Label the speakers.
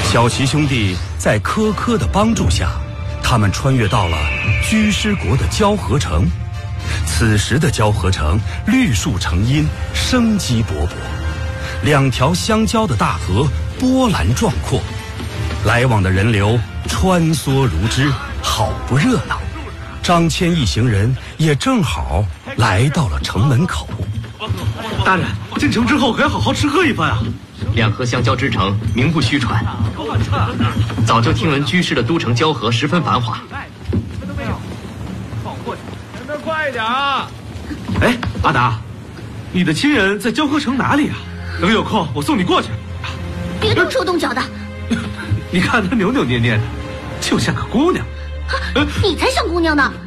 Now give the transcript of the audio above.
Speaker 1: 小齐兄弟在科科的帮助下，他们穿越到了居师国的交河城。此时的交河城绿树成荫，生机勃勃，两条相交的大河波澜壮阔，来往的人流穿梭如织，好不热闹。张骞一行人也正好来到了城门口。
Speaker 2: 大人，进城之后可要好好吃喝一番啊！
Speaker 3: 两河相交之城，名不虚传。早就听闻居士的都城交河十分繁华。
Speaker 2: 前面快一点啊！哎，阿达，你的亲人在交河城哪里啊？等有空我送你过去。
Speaker 4: 别动手动脚的。
Speaker 2: 你看她扭扭捏捏的，就像个姑娘。
Speaker 4: 你才像姑娘呢！